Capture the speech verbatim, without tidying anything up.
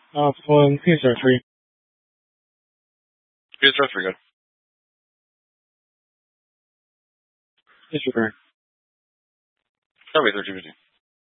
Uh, pulling P S R three. P S R three, good. Disregard. Copy, thirteen fifty.